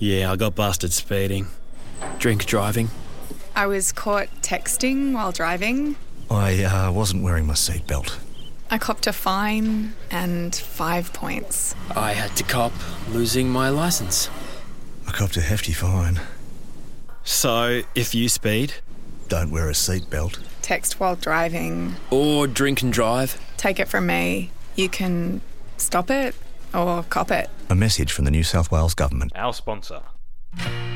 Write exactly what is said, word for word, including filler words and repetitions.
Yeah, I got busted speeding. Drink driving. I was caught texting while driving. I uh, wasn't wearing my seatbelt. I copped a fine and five points. I had to cop losing my licence. I copped a hefty fine. So, if you speed... Don't wear a seatbelt. Text while driving. Or drink and drive. Take it from me. You can stop it or cop it. A message from the New South Wales Government. Our sponsor.